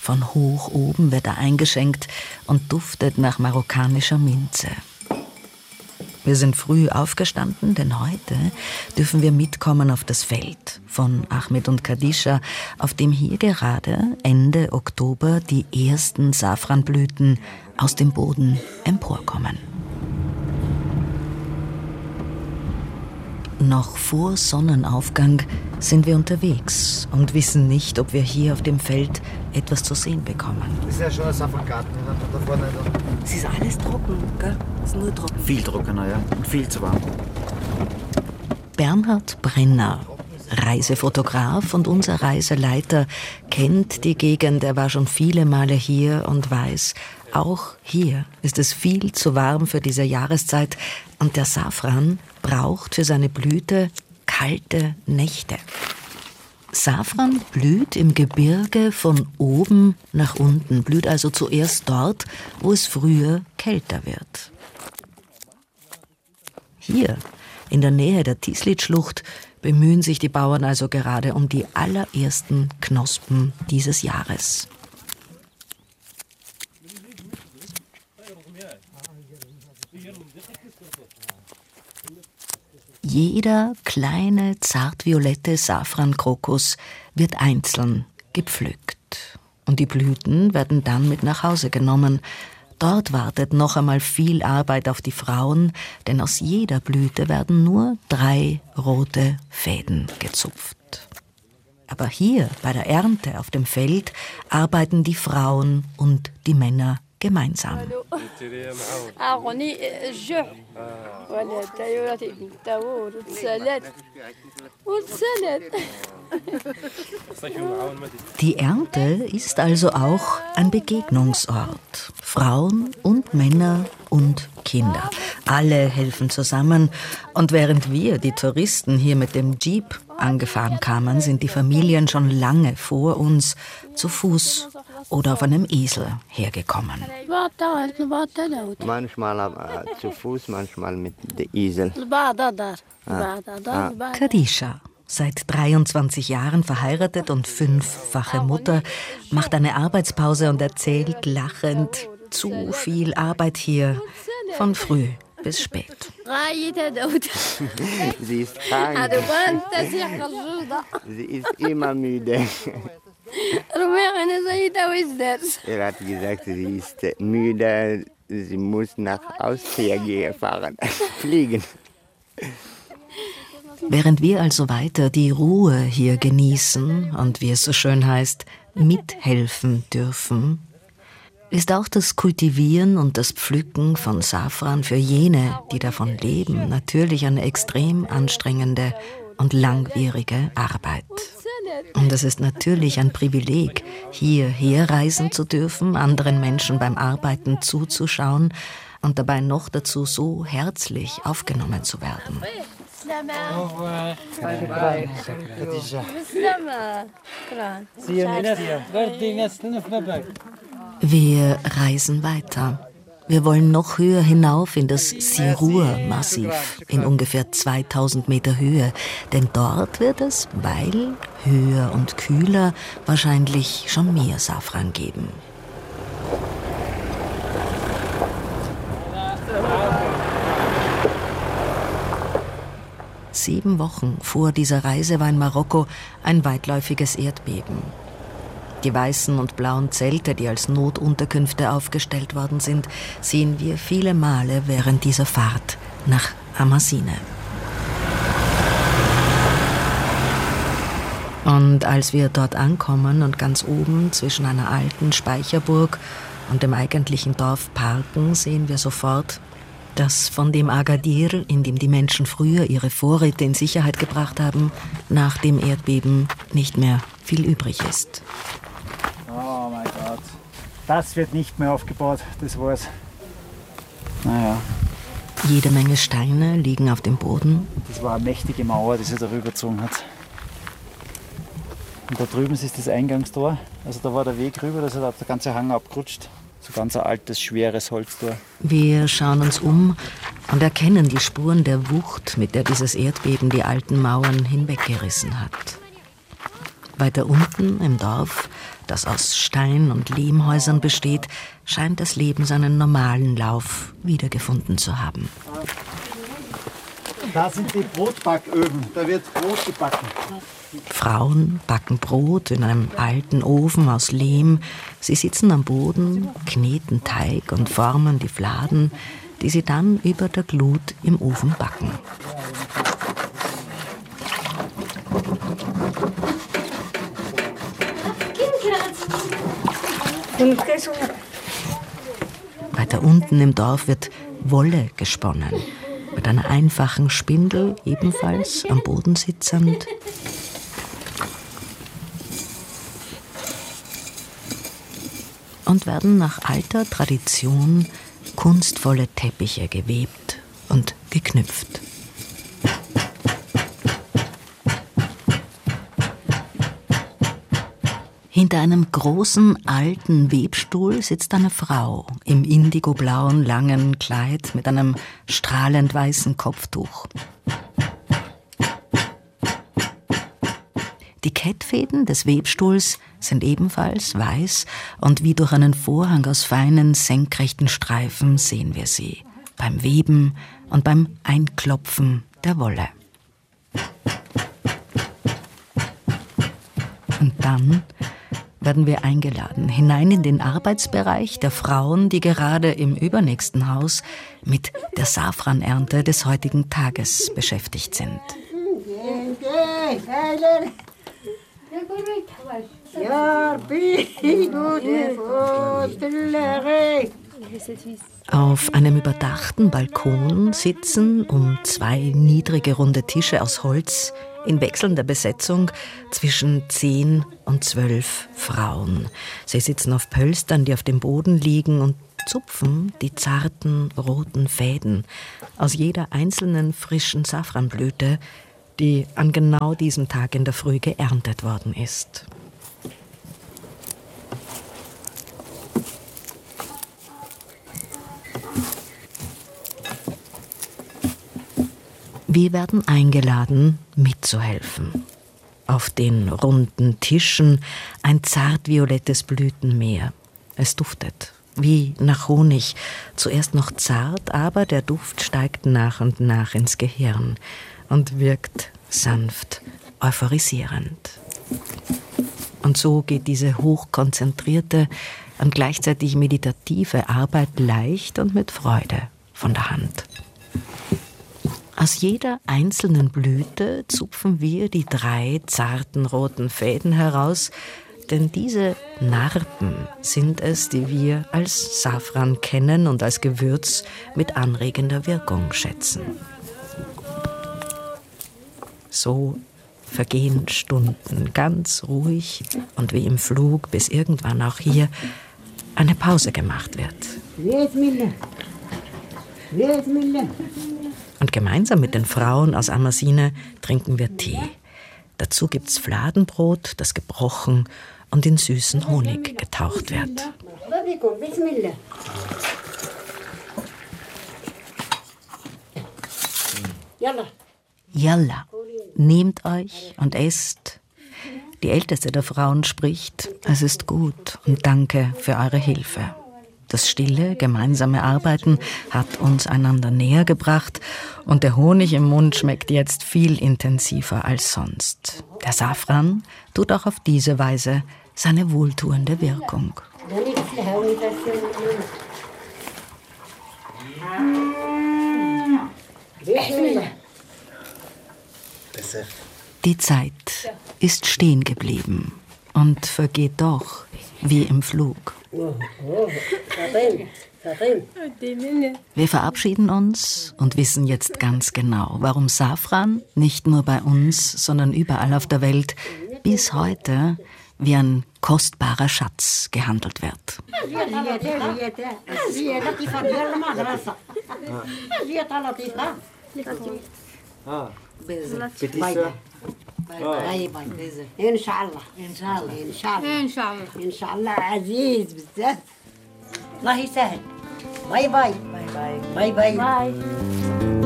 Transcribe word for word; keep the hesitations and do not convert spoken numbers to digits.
Von hoch oben wird er eingeschenkt und duftet nach marokkanischer Minze. Wir sind früh aufgestanden, denn heute dürfen wir mitkommen auf das Feld von Ahmed und Khadija, auf dem hier gerade Ende Oktober die ersten Safranblüten aus dem Boden emporkommen. Noch vor Sonnenaufgang sind wir unterwegs und wissen nicht, ob wir hier auf dem Feld etwas zu sehen bekommen. Das ist ja schon ein Safrangarten. Da vorne da. Es ist alles trocken, gell? Es ist nur trocken. Viel trockener, ja. Und viel zu warm. Bernhard Brenner, Reisefotograf und unser Reiseleiter, kennt die Gegend. Er war schon viele Male hier und weiß, auch hier ist es viel zu warm für diese Jahreszeit und der Safran braucht für seine Blüte kalte Nächte. Safran blüht im Gebirge von oben nach unten, blüht also zuerst dort, wo es früher kälter wird. Hier, in der Nähe der Tislitschlucht, bemühen sich die Bauern also gerade um die allerersten Knospen dieses Jahres. Jeder kleine, zartviolette Safrankrokus wird einzeln gepflückt. Und die Blüten werden dann mit nach Hause genommen. Dort wartet noch einmal viel Arbeit auf die Frauen, denn aus jeder Blüte werden nur drei rote Fäden gezupft. Aber hier bei der Ernte auf dem Feld arbeiten die Frauen und die Männer gemeinsam. Die Ernte ist also auch ein Begegnungsort. Frauen und Männer und Kinder. Alle helfen zusammen. Und während wir, die Touristen, hier mit dem Jeep angefahren kamen, sind die Familien schon lange vor uns zu Fuß oder auf einem Esel hergekommen. Manchmal äh, zu Fuß, manchmal mit dem Esel. Ah. Ah. Khadija, seit dreiundzwanzig Jahren verheiratet und fünffache Mutter, macht eine Arbeitspause und erzählt lachend, zu viel Arbeit hier, von früh bis spät. Sie ist krank. Sie ist immer müde. Er hat gesagt, sie ist müde, sie muss nach Austria gehen, fahren, fliegen. Während wir also weiter die Ruhe hier genießen und, wie es so schön heißt, mithelfen dürfen, ist auch das Kultivieren und das Pflücken von Safran für jene, die davon leben, natürlich eine extrem anstrengende und langwierige Arbeit. Und es ist natürlich ein Privileg, hierher reisen zu dürfen, anderen Menschen beim Arbeiten zuzuschauen und dabei noch dazu so herzlich aufgenommen zu werden. Wir reisen weiter. Wir wollen noch höher hinauf in das Sirur-Massiv, in ungefähr zweitausend Meter Höhe. Denn dort wird es, weil höher und kühler, wahrscheinlich schon mehr Safran geben. Sieben Wochen vor dieser Reise war in Marokko ein weitläufiges Erdbeben. Die weißen und blauen Zelte, die als Notunterkünfte aufgestellt worden sind, sehen wir viele Male während dieser Fahrt nach Amasine. Und als wir dort ankommen und ganz oben zwischen einer alten Speicherburg und dem eigentlichen Dorf parken, sehen wir sofort, dass von dem Agadir, in dem die Menschen früher ihre Vorräte in Sicherheit gebracht haben, nach dem Erdbeben nicht mehr viel übrig ist. Oh mein Gott. Das wird nicht mehr aufgebaut, das war's. Naja. Jede Menge Steine liegen auf dem Boden. Das war eine mächtige Mauer, die sie darüber gezogen hat. Und da drüben ist das Eingangstor. Also da war der Weg rüber, da ist der ganze Hang abgerutscht. So ganz ein altes, schweres Holztor. Wir schauen uns um und erkennen die Spuren der Wucht, mit der dieses Erdbeben die alten Mauern hinweggerissen hat. Weiter unten im Dorf, das aus Stein- und Lehmhäusern besteht, scheint das Leben seinen normalen Lauf wiedergefunden zu haben. Da sind die Brotbacköfen, da wird Brot gebacken. Frauen backen Brot in einem alten Ofen aus Lehm. Sie sitzen am Boden, kneten Teig und formen die Fladen, die sie dann über der Glut im Ofen backen. Weiter unten im Dorf wird Wolle gesponnen, mit einer einfachen Spindel, ebenfalls am Boden sitzend. Und werden nach alter Tradition kunstvolle Teppiche gewebt und geknüpft. Hinter einem großen, alten Webstuhl sitzt eine Frau im indigoblauen, langen Kleid mit einem strahlend weißen Kopftuch. Die Kettfäden des Webstuhls sind ebenfalls weiß und wie durch einen Vorhang aus feinen, senkrechten Streifen sehen wir sie beim Weben und beim Einklopfen der Wolle. Und dann werden wir eingeladen hinein in den Arbeitsbereich der Frauen, die gerade im übernächsten Haus mit der Safranernte des heutigen Tages beschäftigt sind. Auf einem überdachten Balkon sitzen um zwei niedrige runde Tische aus Holz in wechselnder Besetzung zwischen zehn und zwölf Frauen. Sie sitzen auf Pölstern, die auf dem Boden liegen, und zupfen die zarten roten Fäden aus jeder einzelnen frischen Safranblüte, die an genau diesem Tag in der Früh geerntet worden ist. Wir werden eingeladen, mitzuhelfen. Auf den runden Tischen ein zartviolettes Blütenmeer. Es duftet wie nach Honig. Zuerst noch zart, aber der Duft steigt nach und nach ins Gehirn und wirkt sanft, euphorisierend. Und so geht diese hochkonzentrierte und gleichzeitig meditative Arbeit leicht und mit Freude von der Hand. Aus jeder einzelnen Blüte zupfen wir die drei zarten roten Fäden heraus, denn diese Narben sind es, die wir als Safran kennen und als Gewürz mit anregender Wirkung schätzen. So vergehen Stunden ganz ruhig und wie im Flug, bis irgendwann auch hier eine Pause gemacht wird. Und gemeinsam mit den Frauen aus Amersine trinken wir Tee. Dazu gibt's Fladenbrot, das gebrochen und in süßen Honig getaucht wird. Yalla, nehmt euch und esst. Die älteste der Frauen spricht: Es ist gut und danke für eure Hilfe. Das stille, gemeinsame Arbeiten hat uns einander näher gebracht und der Honig im Mund schmeckt jetzt viel intensiver als sonst. Der Safran tut auch auf diese Weise seine wohltuende Wirkung. Die Zeit ist stehen geblieben und vergeht doch wie im Flug. Wir verabschieden uns und wissen jetzt ganz genau, warum Safran nicht nur bei uns, sondern überall auf der Welt bis heute wie ein kostbarer Schatz gehandelt wird. باي باي ان شاء الله ان شاء الله ان شاء الله ان شاء الله ان شاء الله عزيز بزاف الله يسهل باي باي باي باي باي باي